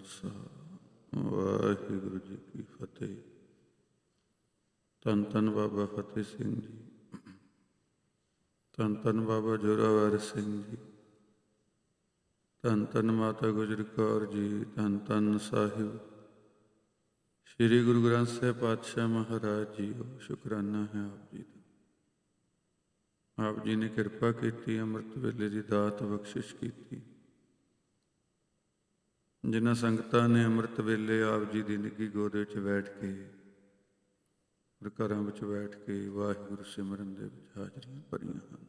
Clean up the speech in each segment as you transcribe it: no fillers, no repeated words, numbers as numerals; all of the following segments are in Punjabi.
ਖਾਲਸਾ ਵਾਹਿਗੁਰੂ ਜੀ ਕੀ ਫਤਿਹ। ਧੰਨ ਧੰਨ ਬਾਬਾ ਫਤਿਹ ਸਿੰਘ ਜੀ, ਧੰਨ ਧੰਨ ਬਾਬਾ ਜ਼ੋਰਾਵਰ ਸਿੰਘ ਜੀ, ਧੰਨ ਧੰਨ ਮਾਤਾ ਗੁਜਰ ਕੌਰ ਜੀ, ਧੰਨ ਧੰਨ ਸਾਹਿਬ ਸ੍ਰੀ ਗੁਰੂ ਗ੍ਰੰਥ ਸਾਹਿਬ ਪਾਤਸ਼ਾਹ ਮਹਾਰਾਜ ਜੀ। ਸ਼ੁਕਰਾਨਾ ਹੈ ਆਪ ਜੀ ਦਾ। ਆਪ ਜੀ ਨੇ ਕਿਰਪਾ ਕੀਤੀ, ਅੰਮ੍ਰਿਤ ਵੇਲੇ ਦੀ ਦਾਤ ਬਖਸ਼ਿਸ਼ ਕੀਤੀ। ਜਿਨ੍ਹਾਂ ਸੰਗਤਾਂ ਨੇ ਅੰਮ੍ਰਿਤ ਵੇਲੇ ਆਪ ਜੀ ਦੀ ਨਿੱਘੀ ਗੋਦ ਵਿੱਚ ਬੈਠ ਕੇ, ਘਰਾਂ ਵਿੱਚ ਬੈਠ ਕੇ ਵਾਹਿਗੁਰੂ ਸਿਮਰਨ ਦੇ ਵਿੱਚ ਹਾਜ਼ਰੀਆਂ ਭਰੀਆਂ ਹਨ,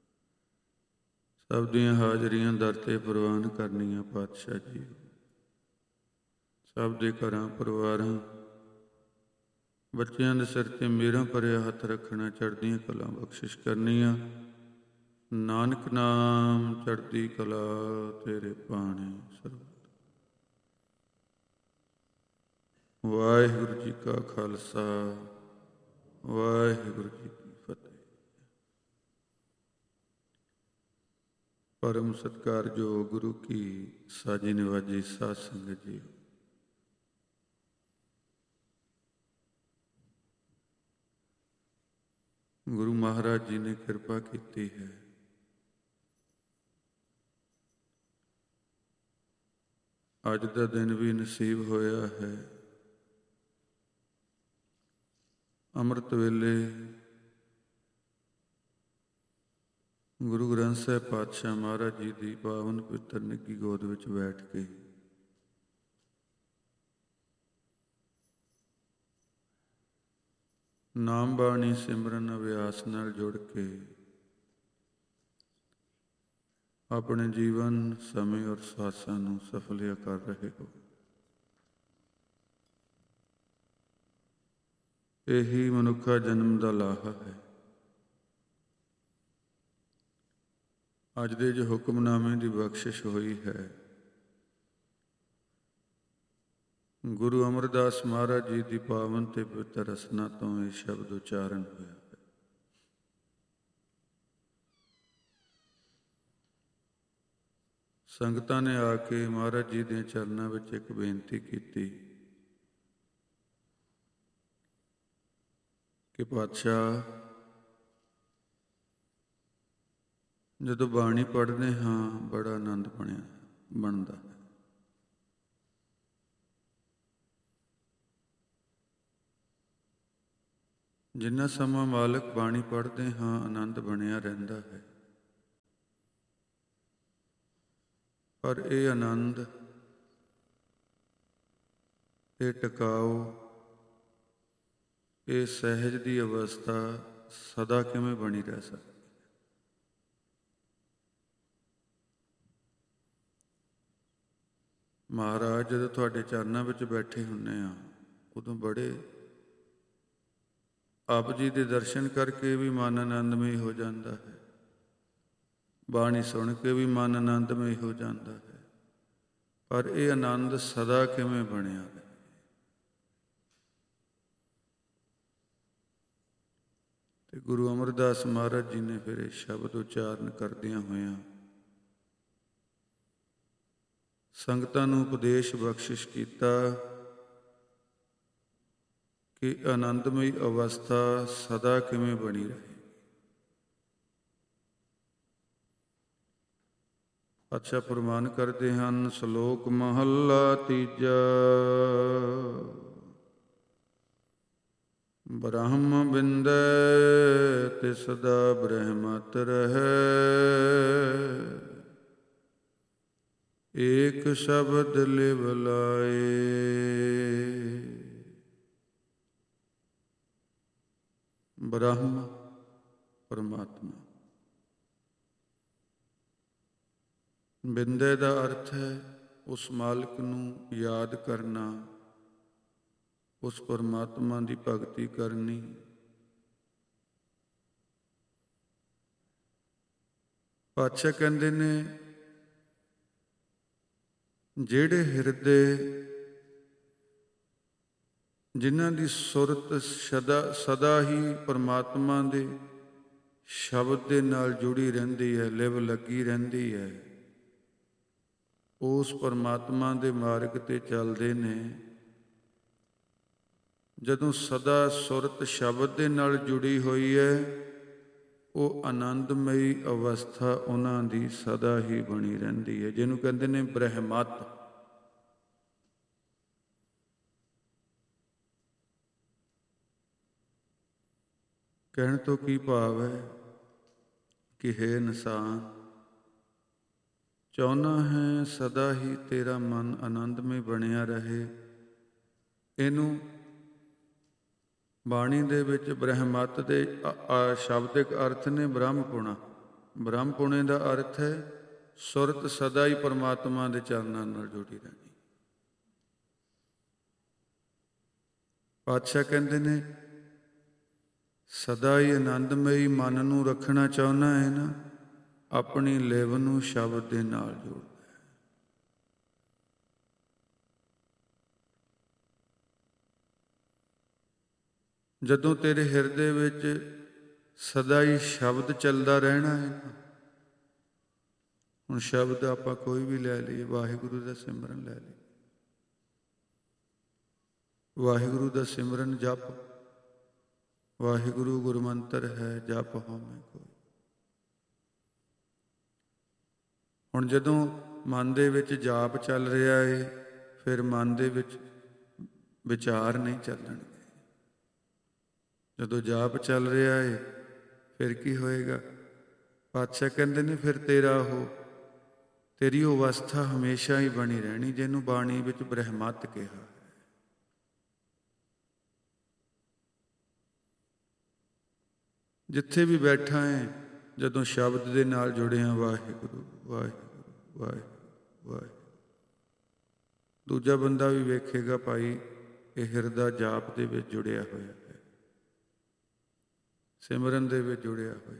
ਸਭ ਦੀਆਂ ਹਾਜ਼ਰੀਆਂ ਦਰ 'ਤੇ ਪ੍ਰਵਾਨ ਕਰਨੀਆਂ ਪਾਤਸ਼ਾਹ ਜੀ। ਸਭ ਦੇ ਘਰਾਂ ਪਰਿਵਾਰਾਂ ਬੱਚਿਆਂ ਦੇ ਸਿਰ 'ਤੇ ਮੇਰਾ ਭਰਿਆ ਹੱਥ ਰੱਖਣਾ, ਚੜ੍ਹਦੀਆਂ ਕਲਾਂ ਬਖਸ਼ਿਸ਼ ਕਰਨੀਆਂ। ਨਾਨਕ ਨਾਮ ਚੜ੍ਹਦੀ ਕਲਾ ਤੇਰੇ ਭਾਣੇ ਸਰਬਤ। ਵਾਹਿਗੁਰੂ ਜੀ ਕਾ ਖਾਲਸਾ, ਵਾਹਿਗੁਰੂ ਜੀ ਕੀ ਫਤਿਹ। ਪਰਮ ਸਤਿਕਾਰਯੋਗ ਗੁਰੂ ਕੀ ਸਾਜੀ ਨਿਵਾਜੀ ਸਾਧ ਸੰਗਤ ਜੀ, ਗੁਰੂ ਮਹਾਰਾਜ ਜੀ ਨੇ ਕਿਰਪਾ ਕੀਤੀ ਹੈ। ਅੱਜ ਦਾ ਦਿਨ ਵੀ ਨਸੀਬ ਹੋਇਆ ਹੈ। ਅੰਮ੍ਰਿਤ ਵੇਲੇ ਗੁਰੂ ਗ੍ਰੰਥ ਸਾਹਿਬ ਪਾਤਸ਼ਾਹ ਮਹਾਰਾਜ ਜੀ ਦੀ ਪਾਵਨ ਪਵਿੱਤਰ ਨਿੱਘੀ ਗੋਦ ਵਿੱਚ ਬੈਠ ਕੇ ਨਾਮ ਬਾਣੀ ਸਿਮਰਨ ਅਭਿਆਸ ਨਾਲ ਜੁੜ ਕੇ ਆਪਣੇ ਜੀਵਨ, ਸਮੇਂ ਔਰ ਸਵਾਸਾਂ ਨੂੰ ਸਫਲ ਕਰ ਰਹੇ ਹੋ। ਇਹੀ ਮਨੁੱਖਾ ਜਨਮ ਦਾ ਲਾਹਾ ਹੈ। ਅੱਜ ਦੇ ਜੋ ਹੁਕਮਨਾਮੇ ਦੀ ਬਖਸ਼ਿਸ਼ ਹੋਈ ਹੈ, ਗੁਰੂ ਅਮਰਦਾਸ ਮਹਾਰਾਜ ਜੀ ਦੀ ਪਾਵਨ ਤੇ ਪਵਿੱਤਰ ਰਸਨਾ ਤੋਂ ਇਹ ਸ਼ਬਦ ਉਚਾਰਨ ਹੋਇਆ ਹੈ। ਸੰਗਤਾਂ ਨੇ ਆ ਕੇ ਮਹਾਰਾਜ ਜੀ ਦੇ ਚਰਨਾਂ ਵਿੱਚ ਇੱਕ ਬੇਨਤੀ ਕੀਤੀ ਕਿ ਪਾਤਸ਼ਾਹ, ਜਦੋਂ ਬਾਣੀ ਪੜ੍ਹਦੇ ਹਾਂ ਬੜਾ ਆਨੰਦ ਬਣਦਾ ਹੈ। ਜਿੰਨਾ ਸਮਾਂ ਮਾਲਕ ਬਾਣੀ ਪੜ੍ਹਦੇ ਹਾਂ ਆਨੰਦ ਬਣਿਆ ਰਹਿੰਦਾ ਹੈ, ਪਰ ਇਹ ਆਨੰਦ, ਇਹ ਟਿਕਾਊ, ਇਹ ਸਹਿਜ ਦੀ ਅਵਸਥਾ ਸਦਾ ਕਿਵੇਂ ਬਣੀ ਰਹਿ ਸਕਦੀ? ਮਹਾਰਾਜ ਜਦੋਂ ਤੁਹਾਡੇ ਚਰਨਾਂ ਵਿੱਚ ਬੈਠੇ ਹੁੰਦੇ ਆ, ਉਦੋਂ ਬੜੇ ਆਪ ਜੀ ਦੇ ਦਰਸ਼ਨ ਕਰਕੇ ਵੀ ਮਨ ਆਨੰਦਮਈ ਹੋ ਜਾਂਦਾ ਹੈ, ਬਾਣੀ ਸੁਣ ਕੇ ਵੀ ਮਨ ਆਨੰਦਮਈ ਹੋ ਜਾਂਦਾ ਹੈ, ਪਰ ਇਹ ਆਨੰਦ ਸਦਾ ਕਿਵੇਂ ਬਣਿਆ ਰਹੇ? ਤੇ ਗੁਰੂ ਅਮਰਦਾਸ ਮਹਾਰਾਜ ਜੀ ਨੇ ਫਿਰ ਇਹ ਸ਼ਬਦ ਉਚਾਰਨ ਕਰਦਿਆਂ ਹੋਇਆਂ ਸੰਗਤਾਂ ਨੂੰ ਉਪਦੇਸ਼ ਬਖਸ਼ਿਸ਼ ਕੀਤਾ ਕਿ ਆਨੰਦਮਈ ਅਵਸਥਾ ਸਦਾ ਕਿਵੇਂ ਬਣੀ ਰਹੇ। ਪਾਤਸ਼ਾਹ ਪ੍ਰਮਾਨ ਕਰਦੇ ਹਨ, ਸ਼ਲੋਕ ਮਹੱਲਾ ਤੀਜਾ। ਬ੍ਰਹਮ ਬਿੰਦੈ ਤੇ ਸਦਾ ਬ੍ਰਹਮਤ ਰਹੈ, ਏਕ ਸ਼ਬਦ ਲਿਵ ਲਾਏ। ਬ੍ਰਹਮ ਪਰਮਾਤਮਾ, ਬਿੰਦੇ ਦਾ ਅਰਥ ਹੈ ਉਸ ਮਾਲਕ ਨੂੰ ਯਾਦ ਕਰਨਾ, ਉਸ ਪਰਮਾਤਮਾ ਦੀ ਭਗਤੀ ਕਰਨੀ। ਪਾਤਸ਼ਾਹ ਕਹਿੰਦੇ ਨੇ, ਜਿਹੜੇ ਹਿਰਦੇ, ਜਿਨ੍ਹਾਂ ਦੀ ਸੁਰਤ ਸਦਾ ਹੀ ਪਰਮਾਤਮਾ ਦੇ ਸ਼ਬਦ ਦੇ ਨਾਲ ਜੁੜੀ ਰਹਿੰਦੀ ਹੈ, ਲਿਵ ਲੱਗੀ ਰਹਿੰਦੀ ਹੈ, ਉਸ ਪਰਮਾਤਮਾ ਦੇ ਮਾਰਗ 'ਤੇ ਚੱਲਦੇ ਨੇ। ਜਦੋਂ ਸਦਾ ਸੁਰਤ ਸ਼ਬਦ ਦੇ ਨਾਲ ਜੁੜੀ ਹੋਈ ਹੈ, ਉਹ ਆਨੰਦਮਈ ਅਵਸਥਾ ਉਹਨਾਂ ਦੀ ਸਦਾ ਹੀ ਬਣੀ ਰਹਿੰਦੀ ਹੈ, ਜਿਹਨੂੰ ਕਹਿੰਦੇ ਨੇ ਬ੍ਰਹਮਤ। ਕਹਿਣ ਤੋਂ ਕੀ ਭਾਵ ਹੈ ਕਿ ਹੇ ਇਨਸਾਨ, ਚਾਹੁੰਦਾ ਹੈ ਸਦਾ ਹੀ ਤੇਰਾ ਮਨ ਆਨੰਦਮਈ ਬਣਿਆ ਰਹੇ। ਇਹਨੂੰ ਬਾਣੀ ਦੇ ਵਿੱਚ ਬ੍ਰਹਮਤ ਦੇ ਸ਼ਬਦਿਕ ਅਰਥ ਨੇ ਬ੍ਰਹਮਪੁਣਾ। ਬ੍ਰਹਮਪੁਣੇ ਦਾ ਅਰਥ ਹੈ ਸੁਰਤ ਸਦਾ ਹੀ ਪਰਮਾਤਮਾ ਦੇ ਚਰਨਾਂ ਨਾਲ ਜੁੜੀ ਰਹਿਣੀ। ਪਾਤਸ਼ਾਹ ਕਹਿੰਦੇ ਨੇ ਸਦਾ ਹੀ ਆਨੰਦਮਈ ਮਨ ਨੂੰ ਰੱਖਣਾ ਚਾਹੁੰਦਾ ਹੈ ਨਾ, ਆਪਣੀ ਲਿਵ ਨੂੰ ਸ਼ਬਦ ਦੇ ਨਾਲ ਜੋੜ। ਜਦੋਂ ਤੇਰੇ ਹਿਰਦੇ ਵਿੱਚ ਸਦਾ ਹੀ ਸ਼ਬਦ ਚੱਲਦਾ ਰਹਿਣਾ ਹੈ ਨਾ, ਹੁਣ ਸ਼ਬਦ ਆਪਾਂ ਕੋਈ ਵੀ ਲੈ ਲਈਏ, ਵਾਹਿਗੁਰੂ ਦਾ ਸਿਮਰਨ ਲੈ ਲਈਏ, ਵਾਹਿਗੁਰੂ ਦਾ ਸਿਮਰਨ ਜਪ, ਵਾਹਿਗੁਰੂ ਗੁਰਮੰਤਰ ਹੈ ਜਪ ਹੋਵੇਂ ਕੋਈ। ਹੁਣ ਜਦੋਂ ਮਨ ਦੇ ਵਿੱਚ ਜਾਪ ਚੱਲ ਰਿਹਾ ਹੈ, ਫਿਰ ਮਨ ਦੇ ਵਿੱਚ ਵਿਚਾਰ ਨਹੀਂ ਚੱਲਣਗੇ। ਜਦੋਂ ਜਾਪ ਚੱਲ ਰਿਹਾ ਹੈ ਫਿਰ ਕੀ ਹੋਏਗਾ? ਪਾਤਸ਼ਾਹ ਕਹਿੰਦੇ ਨੇ ਫਿਰ ਤੇਰੀ ਉਹ ਅਵਸਥਾ ਹਮੇਸ਼ਾ ਹੀ ਬਣੀ ਰਹਿਣੀ, ਜਿਹਨੂੰ ਬਾਣੀ ਵਿੱਚ ਬ੍ਰਹਮਤ ਕਿਹਾ। ਜਿੱਥੇ ਵੀ ਬੈਠਾ ਹੈ, ਜਦੋਂ ਸ਼ਬਦ ਦੇ ਨਾਲ ਜੁੜਿਆ ਵਾਹਿਗੁਰੂ ਵਾਹਿਗੁਰੂ ਵਾਹਿਗੁਰੂ ਵਾਹਿਗੁਰੂ, ਦੂਜਾ ਬੰਦਾ ਵੀ ਵੇਖੇਗਾ ਭਾਈ ਇਹ ਹਿਰਦਾ ਜਾਪ ਦੇ ਵਿੱਚ ਜੁੜਿਆ ਹੋਇਆ ਹੈ, ਸਿਮਰਨ ਦੇ ਵਿੱਚ ਜੁੜਿਆ ਹੋਇਆ।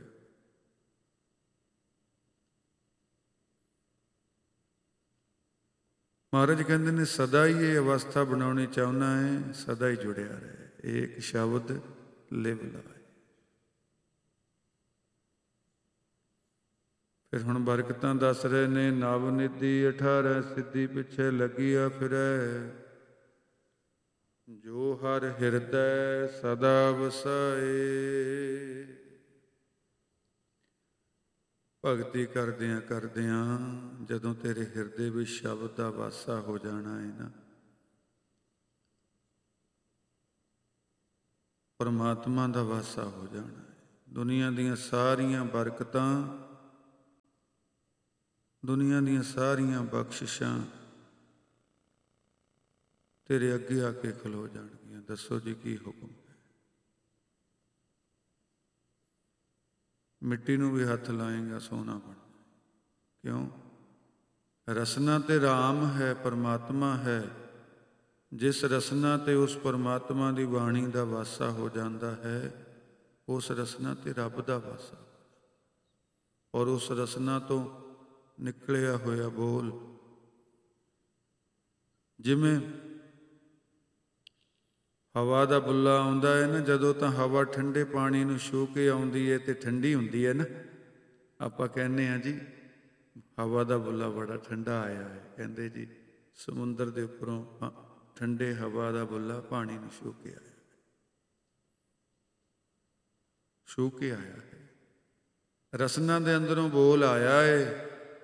ਮਹਾਰਾਜ ਕਹਿੰਦੇ ਨੇ ਸਦਾ ਹੀ ਇਹ ਅਵਸਥਾ ਬਣਾਉਣੀ ਚਾਹੁੰਦਾ ਹੈ, ਸਦਾ ਹੀ ਜੁੜਿਆ ਰਹੇ। ਏਕ ਸ਼ਬਦ ਲਿਵ ਲਾਏ। ਫਿਰ ਹੁਣ ਬਰਕਤਾਂ ਦੱਸ ਰਹੇ ਨੇ। ਨਵ ਨਿਧੀ 18 ਸਿੱਧੀ ਪਿੱਛੇ ਲੱਗੀਆ ਫਿਰੈ, ਜੋ ਹਰ ਹਿਰਦੈ ਸਦਾ ਵਸਾਏ। ਭਗਤੀ ਕਰਦਿਆਂ ਕਰਦਿਆਂ ਜਦੋਂ ਤੇਰੇ ਹਿਰਦੇ ਵਿੱਚ ਸ਼ਬਦ ਦਾ ਵਾਸਾ ਹੋ ਜਾਣਾ ਹੈ ਨਾ, ਪਰਮਾਤਮਾ ਦਾ ਵਾਸਾ ਹੋ ਜਾਣਾ ਹੈ। ਦੁਨੀਆ ਦੀਆਂ ਸਾਰੀਆਂ ਬਰਕਤਾਂ, ਦੁਨੀਆ ਦੀਆਂ ਸਾਰੀਆਂ ਬਖਸ਼ਿਸ਼ਾਂ ਤੇਰੇ ਅੱਗੇ ਆ ਕੇ ਖਲੋ ਜਾਣਗੀਆਂ। ਦੱਸੋ ਜੀ ਕੀ ਹੁਕਮ ਹੈ? ਮਿੱਟੀ ਨੂੰ ਵੀ ਹੱਥ ਲਾਏਗਾ ਸੋਨਾ ਬਣ। ਕਿਉਂ? ਰਸਨਾ ਤੇ ਰਾਮ ਹੈ, ਪਰਮਾਤਮਾ ਹੈ। ਜਿਸ ਰਸਨਾ ਤੇ ਉਸ ਪਰਮਾਤਮਾ ਦੀ ਬਾਣੀ ਦਾ ਵਾਸਾ ਹੋ ਜਾਂਦਾ ਹੈ, ਉਸ ਰਸਨਾ ਤੇ ਰੱਬ ਦਾ ਵਾਸਾ, ਔਰ ਉਸ ਰਸਨਾ ਤੋਂ ਨਿਕਲਿਆ ਹੋਇਆ ਬੋਲ, ਜਿਵੇਂ ਹਵਾ ਦਾ ਬੁੱਲਾ ਆਉਂਦਾ ਹੈ ਨਾ, ਜਦੋਂ ਤਾਂ ਹਵਾ ਠੰਡੇ ਪਾਣੀ ਨੂੰ ਛੂਹ ਕੇ ਆਉਂਦੀ ਹੈ ਤੇ ਠੰਡੀ ਹੁੰਦੀ ਹੈ ਨਾ, ਆਪਾਂ ਕਹਿੰਦੇ ਹਾਂ ਜੀ ਹਵਾ ਦਾ ਬੁੱਲਾ ਬੜਾ ਠੰਡਾ ਆਇਆ ਹੈ। ਕਹਿੰਦੇ ਜੀ ਸਮੁੰਦਰ ਦੇ ਉੱਪਰੋਂ ਠੰਡੇ ਹਵਾ ਦਾ ਬੁੱਲਾ ਪਾਣੀ ਨੂੰ ਛੂਹ ਕੇ ਆਇਆ, ਛੂਹ ਕੇ ਆਇਆ ਹੈ। ਰਸਨਾ ਦੇ ਅੰਦਰੋਂ ਬੋਲ ਆਇਆ ਹੈ,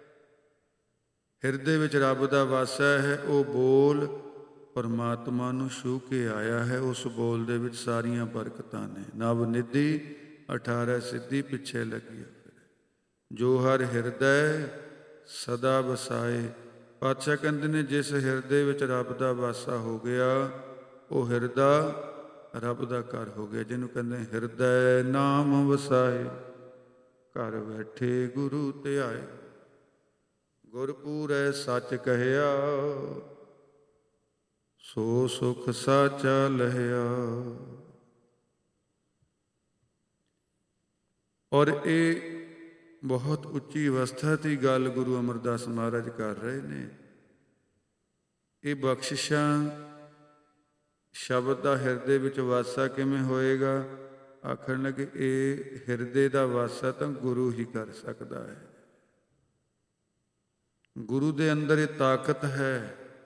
ਹਿਰਦੇ ਵਿੱਚ ਰੱਬ ਦਾ ਵਾਸਾ ਹੈ। ਉਹ ਬੋਲ ਪਰਮਾਤਮਾ ਨੂੰ ਛੂਹ ਕੇ ਆਇਆ ਹੈ। ਉਸ ਬੋਲ ਦੇ ਵਿੱਚ ਸਾਰੀਆਂ ਬਰਕਤਾਂ ਨੇ। ਨਵ ਨਿਧੀ 18 ਸਿੱਧੀ ਪਿੱਛੇ ਲੱਗੀ, ਜੋ ਹਰ ਹਿਰਦੈ ਸਦਾ ਵਸਾਏ। ਪਾਤਸ਼ਾਹ ਕਹਿੰਦੇ ਨੇ ਜਿਸ ਹਿਰਦੇ ਵਿੱਚ ਰੱਬ ਦਾ ਵਾਸਾ ਹੋ ਗਿਆ, ਉਹ ਹਿਰਦਾ ਰੱਬ ਦਾ ਘਰ ਹੋ ਗਿਆ, ਜਿਹਨੂੰ ਕਹਿੰਦੇ ਹਿਰਦੈ ਨਾਮ ਵਸਾਏ। ਘਰ ਬੈਠੇ ਗੁਰੂ ਧਿਆਏ, ਗੁਰਪੂਰੈ ਸੱਚ ਕਹਿਆ, ਸੋ ਸੁਖ ਸਾਚਾ ਲਹਿਆ। ਔਰ ਇਹ ਬਹੁਤ ਉੱਚੀ ਅਵਸਥਾ ਦੀ ਗੱਲ ਗੁਰੂ ਅਮਰਦਾਸ ਮਹਾਰਾਜ ਕਰ ਰਹੇ ਨੇ। ਇਹ ਬਖਸ਼ਿਸ਼ਾਂ, ਸ਼ਬਦ ਦਾ ਹਿਰਦੇ ਵਿੱਚ ਵਾਸਾ ਕਿਵੇਂ ਹੋਏਗਾ? ਆਖਣ ਲੱਗੇ ਇਹ ਹਿਰਦੇ ਦਾ ਵਾਸਾ ਤਾਂ ਗੁਰੂ ਹੀ ਕਰ ਸਕਦਾ ਹੈ। ਗੁਰੂ ਦੇ ਅੰਦਰ ਇਹ ਤਾਕਤ ਹੈ।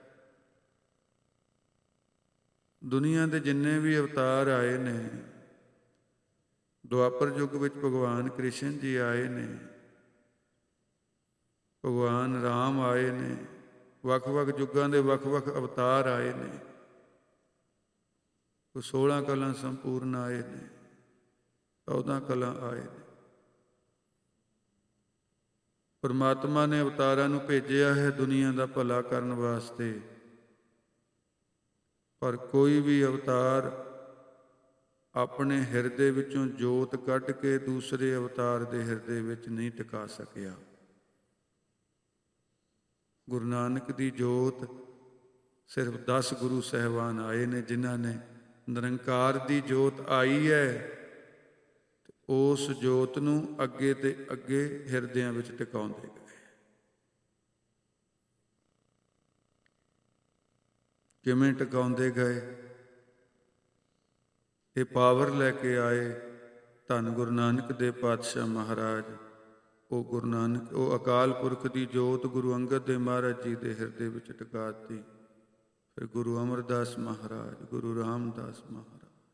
ਦੁਨੀਆ ਦੇ ਜਿੰਨੇ ਵੀ ਅਵਤਾਰ ਆਏ ਨੇ, ਦੁਆਪਰ ਯੁੱਗ ਵਿੱਚ ਭਗਵਾਨ ਕ੍ਰਿਸ਼ਨ ਜੀ ਆਏ ਨੇ, ਭਗਵਾਨ ਰਾਮ ਆਏ ਨੇ, ਵੱਖ-ਵੱਖ ਯੁੱਗਾਂ ਦੇ ਵੱਖ-ਵੱਖ ਅਵਤਾਰ ਆਏ ਨੇ, ਕੋਈ 16 ਕਲਾਂ ਸੰਪੂਰਨ ਆਏ ਨੇ, 14 ਕਲਾਂ ਆਏ ਨੇ। ਪਰਮਾਤਮਾ ਨੇ ਅਵਤਾਰਾਂ ਨੂੰ ਭੇਜਿਆ ਹੈ ਦੁਨੀਆ ਦਾ ਭਲਾ ਕਰਨ ਵਾਸਤੇ, ਪਰ ਕੋਈ ਵੀ ਅਵਤਾਰ ਆਪਣੇ ਹਿਰਦੇ ਵਿੱਚੋਂ ਜੋਤ ਕੱਢ ਕੇ ਦੂਸਰੇ ਅਵਤਾਰ ਦੇ ਹਿਰਦੇ ਵਿੱਚ ਨਹੀਂ ਟਿਕਾ ਸਕਿਆ। ਗੁਰੂ ਨਾਨਕ ਦੀ ਜੋਤ ਸਿਰਫ 10 ਗੁਰੂ ਸਾਹਿਬਾਨ ਆਏ ਨੇ ਜਿਨ੍ਹਾਂ ਨੇ ਨਿਰੰਕਾਰ ਦੀ ਜੋਤ ਆਈ ਹੈ, ਉਸ ਜੋਤ ਨੂੰ ਅੱਗੇ ਤੇ ਅੱਗੇ ਹਿਰਦਿਆਂ ਵਿੱਚ ਟਿਕਾਉਂਦੇ ਗਏ। ਕਿਵੇਂ ਟਿਕਾਉਂਦੇ ਗਏ? ਇਹ ਪਾਵਰ ਲੈ ਕੇ ਆਏ ਧੰਨ ਗੁਰੂ ਨਾਨਕ ਦੇਵ ਪਾਤਸ਼ਾਹ ਮਹਾਰਾਜ। ਉਹ ਗੁਰੂ ਨਾਨਕ, ਉਹ ਅਕਾਲ ਪੁਰਖ ਦੀ ਜੋਤ ਗੁਰੂ ਅੰਗਦ ਦੇਵ ਮਹਾਰਾਜ ਜੀ ਦੇ ਹਿਰਦੇ ਵਿੱਚ ਟਿਕਾ ਦਿੱਤੀ। ਫਿਰ ਗੁਰੂ ਅਮਰਦਾਸ ਮਹਾਰਾਜ, ਗੁਰੂ ਰਾਮਦਾਸ ਮਹਾਰਾਜ।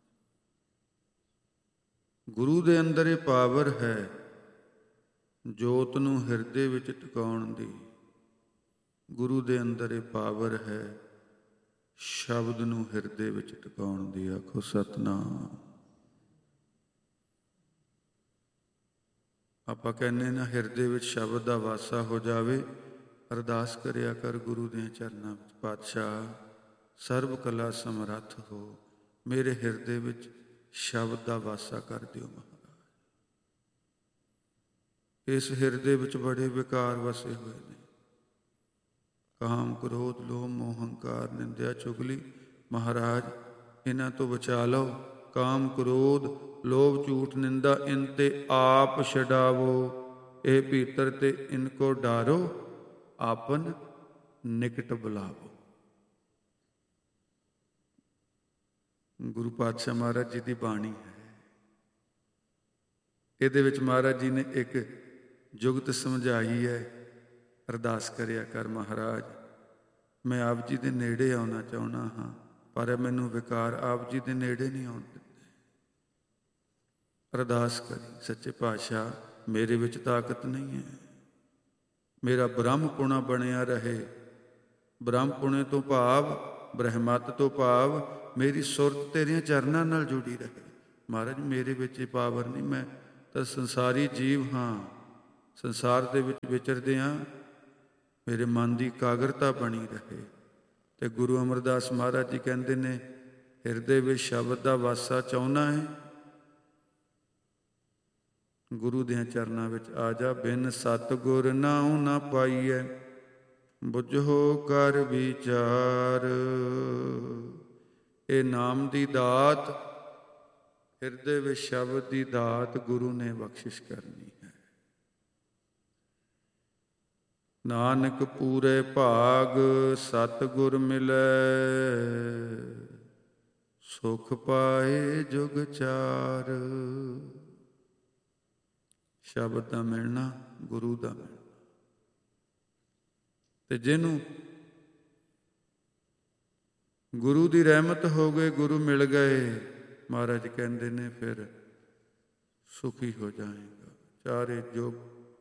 ਗੁਰੂ ਦੇ ਅੰਦਰ ਇਹ ਪਾਵਰ ਹੈ ਜੋਤ ਨੂੰ ਹਿਰਦੇ ਵਿੱਚ ਟਿਕਾਉਣ ਦੀ। ਗੁਰੂ ਦੇ ਅੰਦਰ ਇਹ ਪਾਵਰ ਹੈ ਸ਼ਬਦ ਨੂੰ ਹਿਰਦੇ ਵਿੱਚ ਟਿਕਾਉਣ ਦੀ। ਆਖੋ ਸਤਿਨਾਮ। ਆਪਾਂ ਕਹਿੰਦੇ ਨਾ ਹਿਰਦੇ ਵਿੱਚ ਸ਼ਬਦ ਦਾ ਵਾਸਾ ਹੋ ਜਾਵੇ। ਅਰਦਾਸ ਕਰਿਆ ਕਰ ਗੁਰੂ ਦੇ ਚਰਨਾਂ ਵਿੱਚ, ਪਾਤਸ਼ਾਹ ਸਰਬ ਕਲਾ ਸਮਰੱਥ ਹੋ, ਮੇਰੇ ਹਿਰਦੇ ਵਿੱਚ ਸ਼ਬਦ ਦਾ ਵਾਸਾ ਕਰ ਦਿਓ ਮਹਾਰਾਜ। ਇਸ ਹਿਰਦੇ ਵਿੱਚ ਬੜੇ ਵਿਕਾਰ ਵਸੇ ਹੋਏ ਨੇ, ਕਾਮ, ਕ੍ਰੋਧ, ਲੋਭ, ਮੋਹ, ਹੰਕਾਰ, ਨਿੰਦਿਆ, ਚੁਗਲੀ। ਮਹਾਰਾਜ ਇਹਨਾਂ ਤੋਂ ਬਚਾ ਲਓ। ਕਾਮ, ਕ੍ਰੋਧ, ਲੋਭ, ਝੂਠ, ਨਿੰਦਾ, ਇਨ ਤੇ ਆਪ ਛਡਾਵੋ। ਇਹ ਭੀਤਰ ਤੇ ਇਨ ਕੋ ਡਾਰੋ, ਆਪਨ ਨਿਕਟ ਬੁਲਾਵੋ। ਗੁਰੂ ਪਾਤਸ਼ਾਹ ਮਹਾਰਾਜ ਜੀ ਦੀ ਬਾਣੀ ਹੈ। ਇਹਦੇ ਵਿੱਚ ਮਹਾਰਾਜ ਜੀ ਨੇ ਇੱਕ ਜੁਗਤ ਸਮਝਾਈ ਹੈ। ਅਰਦਾਸ ਕਰਿਆ ਕਰ ਮਹਾਰਾਜ, ਮੈਂ ਆਪ ਜੀ ਦੇ ਨੇੜੇ ਆਉਣਾ ਚਾਹੁੰਦਾ ਹਾਂ, ਪਰ ਮੈਨੂੰ ਵਿਕਾਰ ਆਪ ਜੀ ਦੇ ਨੇੜੇ ਨਹੀਂ ਆਉਣ ਦਿੰਦੇ। ਅਰਦਾਸ ਕਰੀ, ਸੱਚੇ ਪਾਤਸ਼ਾਹ ਮੇਰੇ ਵਿੱਚ ਤਾਕਤ ਨਹੀਂ ਹੈ, ਮੇਰਾ ਬ੍ਰਹਮ ਪੁਣਾ ਬਣਿਆ ਰਹੇ। ਬ੍ਰਹਮ ਪੁਣੇ ਤੋਂ ਭਾਵ, ਬ੍ਰਹਮਤ ਤੋਂ ਭਾਵ ਮੇਰੀ ਸੁਰਤ ਤੇਰੀਆਂ ਚਰਨਾਂ ਨਾਲ ਜੁੜੀ ਰਹੇ। ਮਹਾਰਾਜ ਮੇਰੇ ਵਿੱਚ ਇਹ ਪਾਵਰ ਨਹੀਂ, ਮੈਂ ਤਾਂ ਸੰਸਾਰੀ ਜੀਵ ਹਾਂ, ਸੰਸਾਰ ਦੇ ਵਿੱਚ ਵਿਚਰਦੇ ਹਾਂ, ਮੇਰੇ ਮਨ ਦੀ ਇਕਾਗਰਤਾ ਬਣੀ ਰਹੇ। ਤੇ ਗੁਰੂ ਅਮਰਦਾਸ ਮਹਾਰਾਜ ਜੀ ਕਹਿੰਦੇ ਨੇ, ਹਿਰਦੇ ਵਿੱਚ ਸ਼ਬਦ ਦਾ ਵਾਸਾ ਚਾਹੁੰਦਾ ਹੈ, ਗੁਰੂ ਦੇ ਚਰਨਾਂ ਵਿੱਚ ਆ ਜਾ। ਬਿਨ ਸਤਿਗੁਰ ਨਾਉ ਨਾ ਪਾਈਐ, ਬੁਝੋ ਕਰ ਵਿਚਾਰ। ਇਹ ਨਾਮ ਦੀ ਦਾਤ, ਹਿਰਦੇ ਵਿੱਚ ਸ਼ਬਦ ਦੀ ਦਾਤ ਗੁਰੂ ਨੇ ਬਖਸ਼ਿਸ਼ ਕਰਨੀ ਹੈ। ਨਾਨਕ ਪੂਰੇ ਭਾਗ ਸਤਿਗੁਰ ਮਿਲੈ, ਸੁਖ ਪਾਏ ਜੁਗ ਚਾਰ। ਸ਼ਬਦ ਦਾ ਮਿਲਣਾ, ਗੁਰੂ ਦਾ ਮਿਲਣਾ। ਤੇ ਜਿਹਨੂੰ ਗੁਰੂ ਦੀ ਰਹਿਮਤ ਹੋ ਗਈ, ਗੁਰੂ ਮਿਲ ਗਏ, ਮਹਾਰਾਜ ਕਹਿੰਦੇ ਨੇ ਫਿਰ ਸੁਖੀ ਹੋ ਜਾਏਗਾ। ਚਾਰੇ ਯੁੱਗ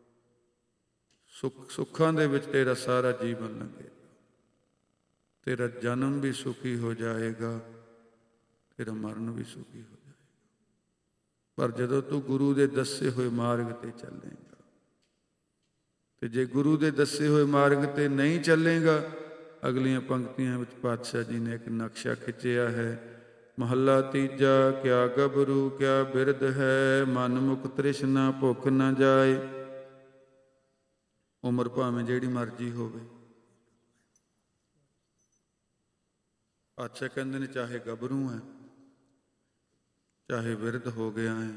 ਸੁੱਖਾਂ ਦੇ ਵਿੱਚ ਤੇਰਾ ਸਾਰਾ ਜੀਵਨ ਲੰਘੇਗਾ। ਤੇਰਾ ਜਨਮ ਵੀ ਸੁਖੀ ਹੋ ਜਾਏਗਾ, ਤੇਰਾ ਮਰਨ ਵੀ ਸੁਖੀ ਹੋ ਜਾਏਗਾ। ਪਰ ਜਦੋਂ ਤੂੰ ਗੁਰੂ ਦੇ ਦੱਸੇ ਹੋਏ ਮਾਰਗ ਤੇ ਚੱਲੇਗਾ, ਤੇ ਜੇ ਗੁਰੂ ਦੇ ਦੱਸੇ ਹੋਏ ਮਾਰਗ ਤੇ ਨਹੀਂ ਚੱਲੇਗਾ, ਅਗਲੀਆਂ ਪੰਕਤੀਆਂ ਵਿੱਚ ਪਾਤਸ਼ਾਹ ਜੀ ਨੇ ਇੱਕ ਨਕਸ਼ਾ ਖਿੱਚਿਆ ਹੈ। ਮਹੱਲਾ ਤੀਜਾ। ਕਿਆ ਗੱਭਰੂ ਕਿਆ ਬਿਰਧ ਹੈ, ਮਨ ਮੁਖ ਤ੍ਰਿਸ਼ਨਾ ਭੁੱਖ ਨਾ ਜਾਏ। ਉਮਰ ਭਾਵੇਂ ਜਿਹੜੀ ਮਰਜ਼ੀ ਹੋਵੇ, ਪਾਤਸ਼ਾਹ ਕਹਿੰਦੇ ਨੇ ਚਾਹੇ ਗੱਭਰੂ ਹੈ, ਚਾਹੇ ਬਿਰਧ ਹੋ ਗਿਆ ਹੈ,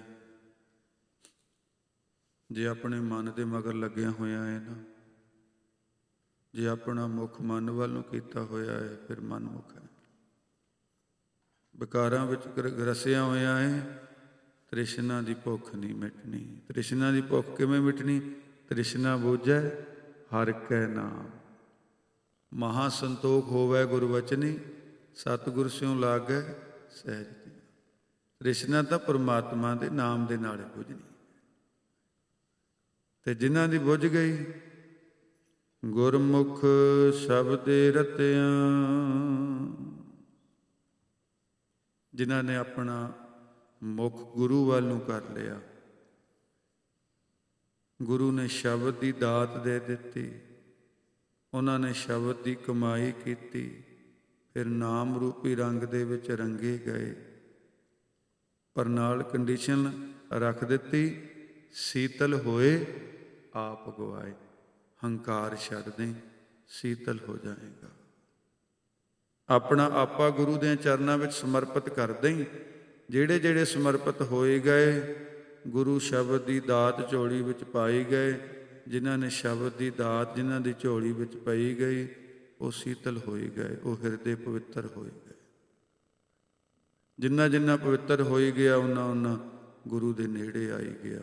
ਜੇ ਆਪਣੇ ਮਨ ਦੇ ਮਗਰ ਲੱਗਿਆ ਹੋਇਆ ਹੈ ਨਾ, ਜੇ ਆਪਣਾ ਮੁੱਖ ਮਨ ਵੱਲ ਨੂੰ ਕੀਤਾ ਹੋਇਆ ਹੈ, ਫਿਰ ਮਨ ਮੁੱਖ ਹੈ। ਵਿਕਾਰਾਂ ਵਿੱਚ ਗਰਸਿਆ ਹੋਇਆ ਹੈ, ਤ੍ਰਿਸ਼ਨਾ ਦੀ ਭੁੱਖ ਨਹੀਂ ਮਿਟਣੀ। ਤ੍ਰਿਸ਼ਨਾ ਦੀ ਭੁੱਖ ਕਿਵੇਂ ਮਿਟਣੀ? ਤ੍ਰਿਸ਼ਨਾ ਬੁਝੈ ਹਰਿ ਕੈ ਨਾਮ। ਮਹਾ ਸੰਤੋਖ ਹੋਵੈ ਗੁਰਵਚਨੀ, ਸਤਿਗੁਰ ਸਿਉ ਲਾਗੈ ਸਹਿਜ ਧੀਆ। ਤ੍ਰਿਸ਼ਨਾ ਤਾਂ ਪਰਮਾਤਮਾ ਦੇ ਨਾਮ ਦੇ ਨਾਲ ਬੁਝਣੀ, ਤੇ ਜਿਨ੍ਹਾਂ ਦੀ ਬੁਝ ਗਈ ਗੁਰਮੁਖ ਸ਼ਬਦੇ ਰਤਿਆਂ, ਜਿਨ੍ਹਾਂ ਨੇ ਆਪਣਾ ਮੁਖ ਗੁਰੂ ਵੱਲ ਨੂੰ ਕਰ ਲਿਆ, ਗੁਰੂ ਨੇ ਸ਼ਬਦ ਦੀ ਦਾਤ ਦੇ ਦਿੱਤੀ, ਉਹਨਾਂ ਨੇ ਸ਼ਬਦ ਦੀ ਕਮਾਈ ਕੀਤੀ, ਫਿਰ ਨਾਮ ਰੂਪੀ ਰੰਗ ਦੇ ਵਿੱਚ ਰੰਗੇ ਗਏ। ਪਰ ਨਾਲ ਕੰਡੀਸ਼ਨ ਰੱਖ ਦਿੱਤੀ, ਸੀਤਲ ਹੋਏ ਆਪ ਗਵਾਏ। ਹੰਕਾਰ ਛੱਡ ਦੇ, ਸੀਤਲ ਹੋ ਜਾਏਗਾ। ਆਪਣਾ ਆਪਾ ਗੁਰੂ ਦੇ ਚਰਨਾਂ ਵਿੱਚ ਸਮਰਪਿਤ ਕਰ ਦੇਈਂ। ਜਿਹੜੇ ਜਿਹੜੇ ਸਮਰਪਿਤ ਹੋਏ ਗਏ, ਗੁਰੂ ਸ਼ਬਦ ਦੀ ਦਾਤ ਝੋਲੀ ਵਿੱਚ ਪਾਈ ਗਏ। ਜਿਨ੍ਹਾਂ ਨੇ ਸ਼ਬਦ ਦੀ ਦਾਤ ਜਿਨ੍ਹਾਂ ਦੀ ਝੋਲੀ ਵਿੱਚ ਪਈ ਗਈ, ਉਹ ਸੀਤਲ ਹੋਈ ਗਏ, ਉਹ ਹਿਰਦੇ ਪਵਿੱਤਰ ਹੋਏ ਗਏ। ਜਿੰਨਾ ਜਿੰਨਾ ਪਵਿੱਤਰ ਹੋਈ ਗਿਆ, ਉਹਨਾਂ ਉਹਨਾਂ ਗੁਰੂ ਦੇ ਨੇੜੇ ਆਈ ਗਿਆ।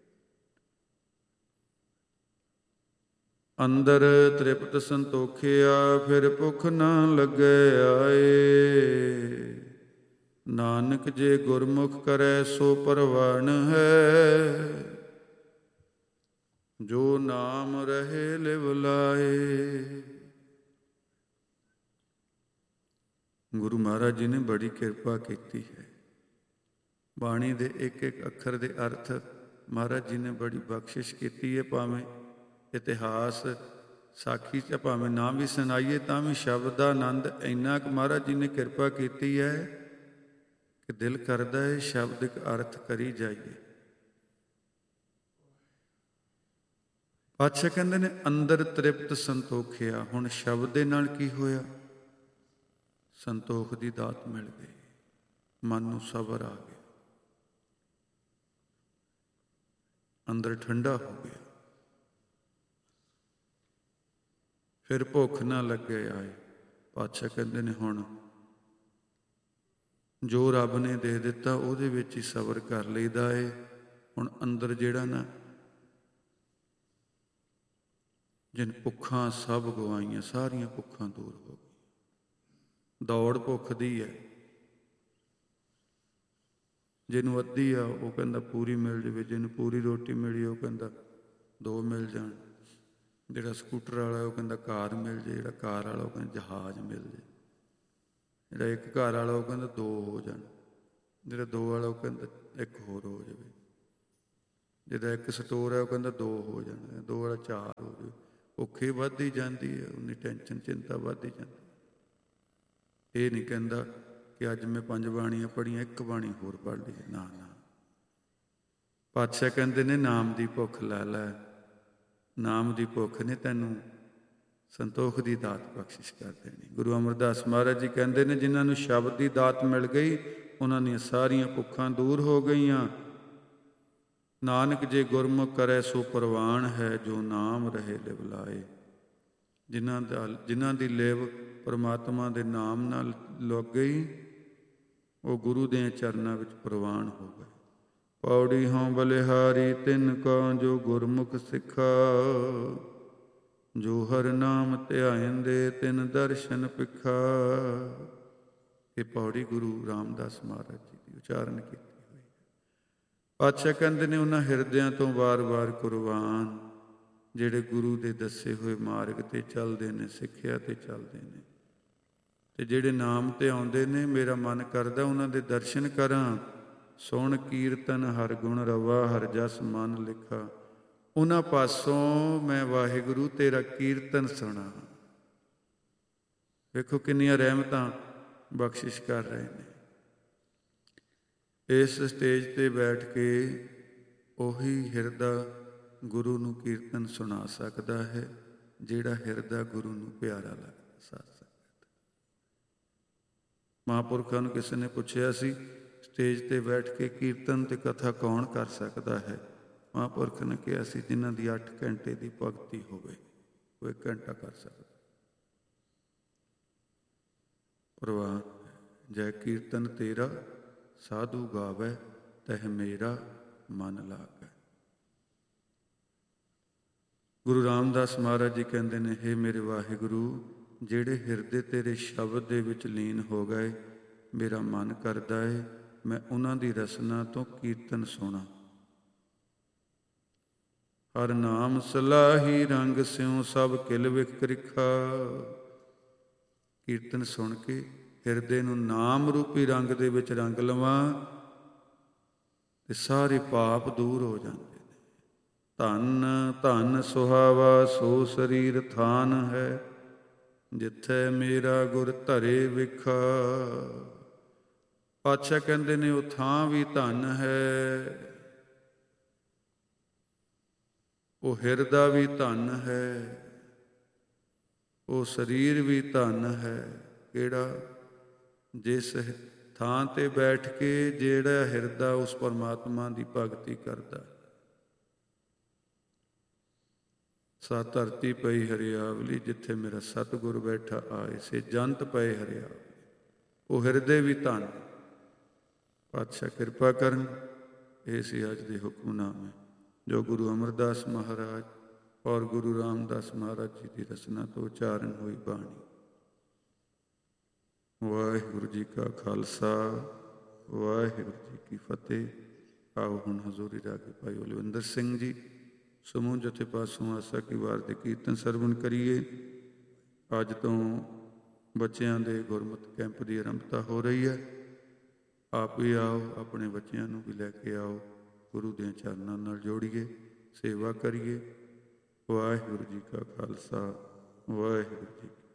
ਅੰਦਰ ਤ੍ਰਿਪਤ ਸੰਤੋਖਿਆ, ਫਿਰ ਭੁੱਖ ਨਾ ਲੱਗੇ ਆਏ। ਨਾਨਕ ਜੇ ਗੁਰਮੁਖ ਕਰੈ ਸੋ ਪਰਵਾਣ ਹੈ, ਜੋ ਨਾਮ ਰਹੇ ਲਿਵ ਲਾਏ। ਗੁਰੂ ਮਹਾਰਾਜ ਜੀ ਨੇ ਬੜੀ ਕਿਰਪਾ ਕੀਤੀ ਹੈ। ਬਾਣੀ ਦੇ ਇੱਕ ਇੱਕ ਅੱਖਰ ਦੇ ਅਰਥ ਮਹਾਰਾਜ ਜੀ ਨੇ ਬੜੀ ਬਖਸ਼ਿਸ਼ ਕੀਤੀ ਹੈ। ਭਾਵੇਂ ਇਤਿਹਾਸ ਸਾਖੀ 'ਚ ਭਾਵੇਂ ਨਾ ਵੀ ਸੁਣਾਈਏ, ਤਾਂ ਵੀ ਸ਼ਬਦ ਦਾ ਆਨੰਦ ਇੰਨਾ ਕੁ ਮਹਾਰਾਜ ਜੀ ਨੇ ਕਿਰਪਾ ਕੀਤੀ ਹੈ ਕਿ ਦਿਲ ਕਰਦਾ ਹੈ ਸ਼ਬਦਿਕ ਅਰਥ ਕਰੀ ਜਾਈਏ। ਪਾਤਸ਼ਾਹ ਕਹਿੰਦੇ ਨੇ ਅੰਦਰ ਤ੍ਰਿਪਤ ਸੰਤੋਖਿਆ। ਹੁਣ ਸ਼ਬਦ ਦੇ ਨਾਲ ਕੀ ਹੋਇਆ? ਸੰਤੋਖ ਦੀ ਦਾਤ ਮਿਲ ਗਈ, ਮਨ ਨੂੰ ਸਬਰ ਆ ਗਿਆ, ਅੰਦਰ ਠੰਡਾ ਹੋ ਗਿਆ। ਫਿਰ ਭੁੱਖ ਨਾ ਲੱਗੇ ਆਏ। ਪਾਤਸ਼ਾਹ ਕਹਿੰਦੇ ਨੇ ਹੁਣ ਜੋ ਰੱਬ ਨੇ ਦੇ ਦਿੱਤਾ ਉਹਦੇ ਵਿੱਚ ਹੀ ਸਬਰ ਕਰ ਲਈਦਾ ਏ। ਹੁਣ ਅੰਦਰ ਜਿਹੜਾ ਨਾ, ਜਿਨ ਭੁੱਖਾਂ ਸਭ ਗਵਾਈਆਂ, ਸਾਰੀਆਂ ਭੁੱਖਾਂ ਦੂਰ ਹੋ ਗਈਆਂ। ਦੌੜ ਭੁੱਖ ਦੀ ਹੈ। ਜਿਹਨੂੰ ਅੱਧੀ ਆ ਉਹ ਕਹਿੰਦਾ ਪੂਰੀ ਮਿਲ ਜਾਵੇ, ਜਿਹਨੂੰ ਪੂਰੀ ਰੋਟੀ ਮਿਲੀ ਉਹ ਕਹਿੰਦਾ ਦੋ ਮਿਲ ਜਾਣ। ਜਿਹੜਾ ਸਕੂਟਰ ਵਾਲਾ ਉਹ ਕਹਿੰਦਾ ਕਾਰ ਮਿਲ ਜੇ, ਜਿਹੜਾ ਕਾਰ ਵਾਲਾ ਉਹ ਕਹਿੰਦਾ ਜਹਾਜ਼ ਮਿਲ ਜੇ, ਜਿਹੜਾ ਇੱਕ ਘਰ ਵਾਲਾ ਉਹ ਕਹਿੰਦਾ ਦੋ ਹੋ ਜਾਣ, ਜਿਹੜਾ ਦੋ ਵਾਲਾ ਉਹ ਕਹਿੰਦਾ ਇੱਕ ਹੋਰ ਹੋ ਜਾਵੇ, ਜਿਹਦਾ ਇੱਕ ਸਟੋਰ ਹੈ ਉਹ ਕਹਿੰਦਾ ਦੋ ਹੋ ਜਾਣ, ਦੋ ਵਾਲਾ ਚਾਰ ਹੋ ਜਾਵੇ। ਭੁੱਖੇ ਵੱਧਦੀ ਜਾਂਦੀ ਹੈ, ਉਨੀ ਟੈਨਸ਼ਨ ਚਿੰਤਾ ਵੱਧਦੀ ਜਾਂਦੀ। ਇਹ ਨਹੀਂ ਕਹਿੰਦਾ ਕਿ ਅੱਜ ਮੈਂ 5 ਬਾਣੀਆਂ ਪੜ੍ਹੀਆਂ, ਇੱਕ ਬਾਣੀ ਹੋਰ ਪੜ੍ਹ ਲਈ। ਨਾ ਨਾ, ਪਾਤਸ਼ਾਹ ਕਹਿੰਦੇ ਨੇ ਨਾਮ ਦੀ ਭੁੱਖ ਲੈ ਲੈ। ਨਾਮ ਦੀ ਭੁੱਖ ਨੇ ਤੈਨੂੰ ਸੰਤੋਖ ਦੀ ਦਾਤ ਬਖਸ਼ਿਸ਼ ਕਰ ਦੇਣੀ। ਗੁਰੂ ਅਮਰਦਾਸ ਮਹਾਰਾਜ ਜੀ ਕਹਿੰਦੇ ਨੇ ਜਿਨ੍ਹਾਂ ਨੂੰ ਸ਼ਬਦ ਦੀ ਦਾਤ ਮਿਲ ਗਈ, ਉਹਨਾਂ ਦੀਆਂ ਸਾਰੀਆਂ ਭੁੱਖਾਂ ਦੂਰ ਹੋ ਗਈਆਂ। ਨਾਨਕ ਜੇ ਗੁਰਮੁਖ ਕਰੈ ਸੋ ਪ੍ਰਵਾਨ ਹੈ, ਜੋ ਨਾਮ ਰਹੇ ਲਿਵ ਲਾਏ। ਜਿਨ੍ਹਾਂ ਦੀ ਲਿਵ ਪਰਮਾਤਮਾ ਦੇ ਨਾਮ ਨਾਲ ਲੱਗ ਗਈ, ਉਹ ਗੁਰੂ ਦੇ ਚਰਨਾਂ ਵਿੱਚ ਪ੍ਰਵਾਨ ਹੋ ਗਏ। ਪੌੜੀ ਹੋਂ ਬਲਿਹਾਰੀ ਤਿਨ ਕਉ, ਜੋ ਗੁਰਮੁਖ ਸਿੱਖਾ। ਜੋ ਹਰਿ ਨਾਮ ਧਿਆਇਂਦੇ, ਤਿਨ ਦਰਸ਼ਨ ਪਿਖਾ। ਇਹ ਪੌੜੀ ਗੁਰੂ ਰਾਮਦਾਸ ਮਹਾਰਾਜ ਜੀ ਦੀ ਉਚਾਰਨ ਕੀਤੀ ਹੋਈ ਹੈ। ਪਾਤਸ਼ਾਹ ਕਹਿੰਦੇ ਨੇ ਉਹਨਾਂ ਹਿਰਦਿਆਂ ਤੋਂ ਵਾਰ-ਵਾਰ ਕੁਰਬਾਨ, ਜਿਹੜੇ ਗੁਰੂ ਦੇ ਦੱਸੇ ਹੋਏ ਮਾਰਗ 'ਤੇ ਚੱਲਦੇ ਨੇ, ਸਿੱਖਿਆ 'ਤੇ ਚੱਲਦੇ ਨੇ, ਅਤੇ ਜਿਹੜੇ ਨਾਮ 'ਤੇ ਆਉਂਦੇ ਨੇ। ਮੇਰਾ ਮਨ ਕਰਦਾ ਉਹਨਾਂ ਦੇ ਦਰਸ਼ਨ ਕਰਾਂ। ਸੁਣ ਕੀਰਤਨ ਹਰ ਗੁਣ ਰਵਾ, ਹਰ ਜਸ ਮਨ ਲਿਖਾ। ਉਹਨਾਂ ਪਾਸੋਂ ਮੈਂ ਵਾਹਿਗੁਰੂ ਤੇਰਾ ਕੀਰਤਨ ਸੁਣਾ। ਵੇਖੋ ਕਿੰਨੀਆਂ ਰਹਿਮਤਾਂ ਬਖਸ਼ਿਸ਼ ਕਰ ਰਹੇ ਨੇ। ਇਸ ਸਟੇਜ 'ਤੇ ਬੈਠ ਕੇ ਉਹੀ ਹਿਰਦਾ ਗੁਰੂ ਨੂੰ ਕੀਰਤਨ ਸੁਣਾ ਸਕਦਾ ਹੈ, ਜਿਹੜਾ ਹਿਰਦਾ ਗੁਰੂ ਨੂੰ ਪਿਆਰਾ ਲੱਗਦਾ। ਸਾਧ ਸੰਗਤ, ਮਹਾਂਪੁਰਖਾਂ ਨੂੰ ਕਿਸੇ ਨੇ ਪੁੱਛਿਆ ਸੀ, ਸਟੇਜ 'ਤੇ ਬੈਠ ਕੇ ਕੀਰਤਨ ਅਤੇ ਕਥਾ ਕੌਣ ਕਰ ਸਕਦਾ ਹੈ? ਮਹਾਂਪੁਰਖ ਨੇ ਕਿਹਾ ਸੀ, ਜਿਨ੍ਹਾਂ ਦੀ 8 ਘੰਟੇ ਦੀ ਭਗਤੀ ਹੋਵੇ, ਉਹ 1 ਘੰਟਾ ਕਰ ਸਕਦਾ। ਪ੍ਰਵਾਨ ਜੈ ਕੀਰਤਨ ਤੇਰਾ, ਸਾਧੂ ਗਾਵੈ ਤਹਿ ਮੇਰਾ ਮਨ ਲਾਗੈ। ਗੁਰੂ ਰਾਮਦਾਸ ਮਹਾਰਾਜ ਜੀ ਕਹਿੰਦੇ ਨੇ, ਹੇ ਮੇਰੇ ਵਾਹਿਗੁਰੂ, ਜਿਹੜੇ ਹਿਰਦੇ ਤੇਰੇ ਸ਼ਬਦ ਦੇ ਵਿੱਚ ਲੀਨ ਹੋ ਗਏ, ਮੇਰਾ ਮਨ ਕਰਦਾ ਏ ਮੈਂ ਉਹਨਾਂ ਦੀ ਰਸਨਾ ਤੋਂ ਕੀਰਤਨ ਸੁਣਾ। ਹਰ ਨਾਮ ਸਲਾਹੀ ਰੰਗ ਸਿਉ ਸਭ ਕਿਲ ਵਿਖ ਕ੍ਰਿਖਾ। ਕੀਰਤਨ ਸੁਣ ਕੇ ਹਿਰਦੇ ਨੂੰ ਨਾਮ ਰੂਪੀ ਰੰਗ ਦੇ ਵਿੱਚ ਰੰਗ ਲਵਾਂ ਤੇ ਸਾਰੇ ਪਾਪ ਦੂਰ ਹੋ ਜਾਂਦੇ ਨੇ। ਧੰਨ ਧੰਨ ਸੁਹਾਵਾ ਸੋ ਸਰੀਰ ਥਾਨ ਹੈ, ਜਿੱਥੇ ਮੇਰਾ ਗੁਰ ਧਰੇ ਵਿਖਾ। ਪਾਤਸ਼ਾਹ ਕਹਿੰਦੇ ਨੇ ਉਹ ਥਾਂ ਵੀ ਧੰਨ ਹੈ, ਉਹ ਹਿਰਦਾ ਵੀ ਧੰਨ ਹੈ, ਉਹ ਸਰੀਰ ਵੀ ਧੰਨ ਹੈ। ਕਿਹੜਾ? ਜਿਸ ਥਾਂ ਤੇ ਬੈਠ ਕੇ ਜਿਹੜਾ ਹਿਰਦਾ ਉਸ ਪਰਮਾਤਮਾ ਦੀ ਭਗਤੀ ਕਰਦਾ। ਸਾ ਧਰਤੀ ਪਈ ਹਰਿਆਵਲੀ, ਜਿੱਥੇ ਮੇਰਾ ਸਤਿਗੁਰ ਬੈਠਾ ਆਏ, ਸੇ ਜੰਤ ਪਏ ਹਰਿਆਵਲੀ। ਉਹ ਹਿਰਦੇ ਵੀ ਧੰਨ। ਪਾਤਸ਼ਾਹ ਕਿਰਪਾ ਕਰਨ। ਇਹ ਸੀ ਅੱਜ ਦੇ ਹੁਕਮਨਾਮੇ ਜੋ ਗੁਰੂ ਅਮਰਦਾਸ ਮਹਾਰਾਜ ਔਰ ਗੁਰੂ ਰਾਮਦਾਸ ਮਹਾਰਾਜ ਜੀ ਦੀ ਰਚਨਾ ਤੋਂ ਉਚਾਰਨ ਹੋਈ ਬਾਣੀ। ਵਾਹਿਗੁਰੂ ਜੀ ਕਾ ਖਾਲਸਾ, ਵਾਹਿਗੁਰੂ ਜੀ ਕੀ ਫਤਿਹ। ਆਓ ਹੁਣ ਹਜ਼ੂਰੀ ਰਾਗੀ ਭਾਈ ਬਲਵਿੰਦਰ ਸਿੰਘ ਜੀ ਸਮੂਹ ਜਥੇ ਪਾਸੋਂ ਆਸਾ ਕੀ ਵਾਰ ਦੇ ਕੀਰਤਨ ਸਰਵਣ ਕਰੀਏ। ਅੱਜ ਤੋਂ ਬੱਚਿਆਂ ਦੇ ਗੁਰਮਤਿ ਕੈਂਪ ਦੀ ਆਰੰਭਤਾ ਹੋ ਰਹੀ ਹੈ। ਆਪ ਵੀ ਆਓ, ਆਪਣੇ ਬੱਚਿਆਂ ਨੂੰ ਵੀ ਲੈ ਕੇ ਆਓ, ਗੁਰੂ ਦੇ ਚਰਨਾਂ ਨਾਲ ਜੋੜੀਏ, ਸੇਵਾ ਕਰੀਏ। ਵਾਹਿਗੁਰੂ ਜੀ ਕਾ ਖਾਲਸਾ, ਵਾਹਿਗੁਰੂ ਜੀ ਕੀ